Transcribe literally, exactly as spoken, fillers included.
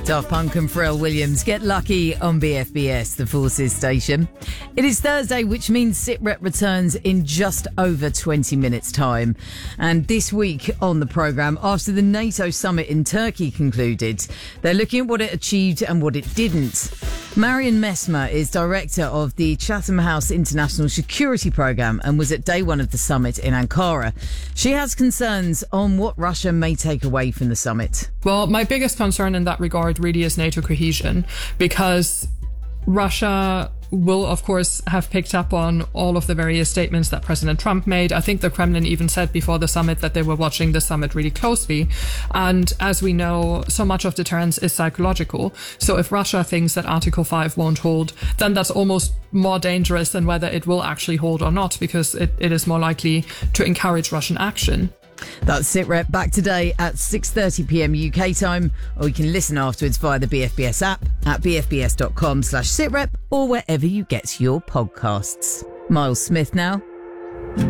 Daft Punk and Pharrell Williams, Get Lucky on B F B S, the Forces station. It is Thursday, which means SitRep returns in just over twenty minutes' time. And this week on the programme, after the NATO summit in Turkey concluded, they're looking at what it achieved and what it didn't. Marion Messmer is director of the Chatham House International Security Programme and was at day one of the summit in Ankara. She has concerns on what Russia may take away from the summit. Well, my biggest concern in that regard really is NATO cohesion, because Russia will, of course, have picked up on all of the various statements that President Trump made. I think the Kremlin even said before the summit that they were watching the summit really closely. And as we know, so much of deterrence is psychological. So if Russia thinks that Article five won't hold, then that's almost more dangerous than whether it will actually hold or not, because it, it is more likely to encourage Russian action. That's SitRep, back today at six thirty p.m. U K time, or you can listen afterwards via the B F B S app at bfbs.com slash SitRep or wherever you get your podcasts. Miles Smith now